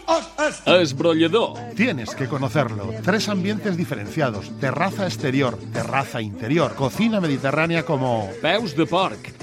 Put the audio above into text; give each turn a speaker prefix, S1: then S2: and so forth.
S1: Esbrollador.
S2: Tienes que conocerlo. 3 ambientes diferenciados. Terraza exterior, terraza interior, cocina mediterránea como...
S1: Peus de porc.